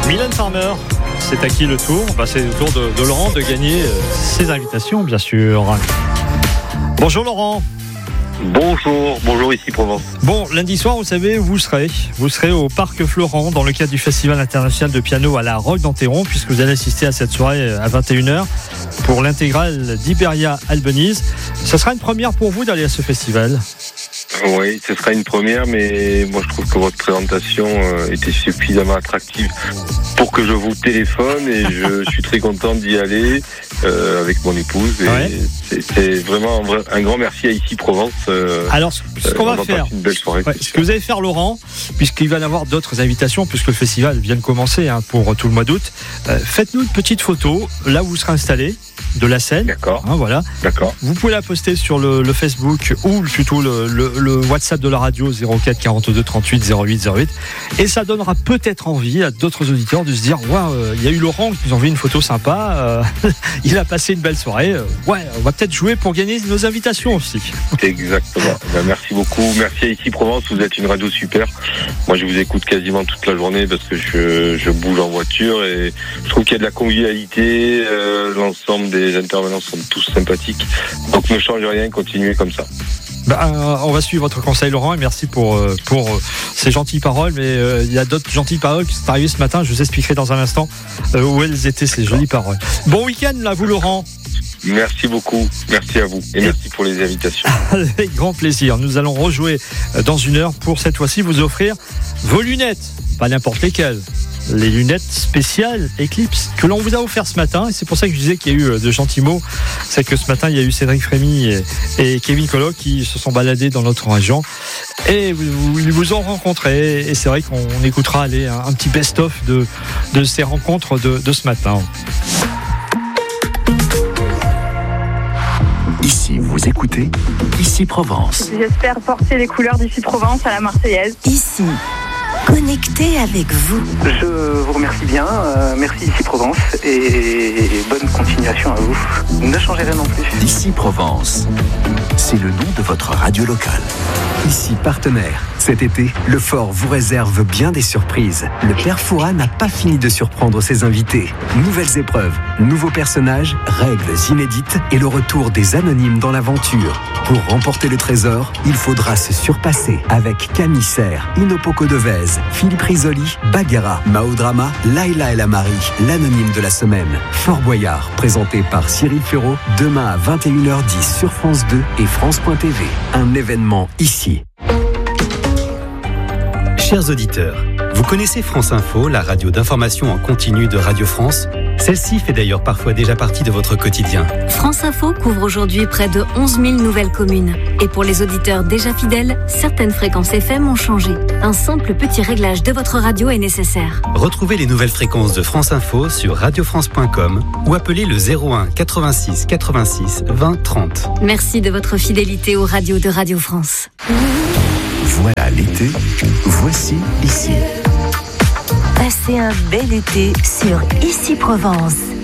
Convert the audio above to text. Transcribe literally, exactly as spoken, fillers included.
Mylène Farmer, c'est à qui le tour bah, c'est au tour de, de Laurent de gagner euh, ses invitations, bien sûr. Bonjour Laurent. Bonjour, bonjour ici Provence. Bon, lundi soir, vous savez où vous serez. Vous serez au Parc Florent dans le cadre du Festival international de piano à la Roque d'Enterron, puisque vous allez assister à cette soirée à vingt et une heures pour l'intégrale d'Iberia Albeniz. Ce sera une première pour vous d'aller à ce festival. Oui, ce sera une première, mais moi je trouve que votre présentation était suffisamment attractive pour que je vous téléphone et je suis très content d'y aller euh, avec mon épouse. Et ouais. c'est, c'est vraiment un, un grand merci à Ici Provence. Euh, Alors, ce, ce qu'on euh, va, va faire, une belle soirée, ouais, ce que vous allez faire, Laurent, puisqu'il va y avoir d'autres invitations, puisque le festival vient de commencer hein, pour tout le mois d'août, euh, faites-nous une petite photo là où vous serez installé. De la scène, d'accord. Hein, voilà. D'accord. Vous pouvez la poster sur le, le Facebook ou plutôt le, le, le WhatsApp de la radio zéro quatre quarante-deux trente-huit zéro huit zéro huit et ça donnera peut-être envie à d'autres auditeurs de se dire waouh, il y a eu Laurent qui nous a envoyé une photo sympa, euh, il a passé une belle soirée, euh, ouais, on va peut-être jouer pour gagner nos invitations aussi. Exactement. Ben, merci beaucoup, merci à Ici Provence, vous êtes une radio super. Moi je vous écoute quasiment toute la journée parce que je, je bouge en voiture et je trouve qu'il y a de la convivialité, euh, l'ensemble des Les intervenants sont tous sympathiques, donc ne change rien, continuez comme ça. Bah, euh, on va suivre votre conseil Laurent et merci pour, euh, pour euh, ces gentilles paroles, mais euh, il y a d'autres gentilles paroles qui sont arrivées ce matin, je vous expliquerai dans un instant euh, où elles étaient ces jolies paroles. Bon week-end là vous Laurent. Merci beaucoup, merci à vous et, et merci pour les invitations. Avec grand plaisir, nous allons rejouer dans une heure pour cette fois-ci vous offrir vos lunettes, pas n'importe lesquelles. Les lunettes spéciales Eclipse que l'on vous a offert ce matin et c'est pour ça que je disais qu'il y a eu de gentils mots. C'est que ce matin il y a eu Cédric Frémy et, et Kevin Colloc qui se sont baladés dans notre région et vous, ils vous ont rencontré et c'est vrai qu'on écoutera allez, un, un petit best-of de, de ces rencontres de, de ce matin. Ici vous écoutez Ici Provence. J'espère porter les couleurs d'Ici Provence à la Marseillaise. Ici connecté avec vous. Je vous remercie bien, euh, merci Ici Provence et bonne continuation à vous. Ne changez rien non plus. Ici Provence, c'est le nom de votre radio locale. Ici partenaire. Cet été, le Fort vous réserve bien des surprises. Le Père Fouras n'a pas fini de surprendre ses invités. Nouvelles épreuves, nouveaux personnages, règles inédites et le retour des anonymes dans l'aventure. Pour remporter le trésor, il faudra se surpasser avec Camille Serre, Inopoko Devez, Philippe Risoli, Bagheera, Maodrama, Laila El Amari, l'anonyme de la semaine. Fort Boyard, présenté par Cyril Ferraud, demain à vingt et une heures dix sur France deux et France point T V. Un événement ici. Chers auditeurs, vous connaissez France Info, la radio d'information en continu de Radio France ? Celle-ci fait d'ailleurs parfois déjà partie de votre quotidien. France Info couvre aujourd'hui près de onze mille nouvelles communes. Et pour les auditeurs déjà fidèles, certaines fréquences F M ont changé. Un simple petit réglage de votre radio est nécessaire. Retrouvez les nouvelles fréquences de France Info sur radio france point com ou appelez le zéro un quatre-vingt-six quatre-vingt-six vingt trente. Merci de votre fidélité aux radios de Radio France. Voilà l'été, voici Ici. Passez un bel été sur Ici Provence.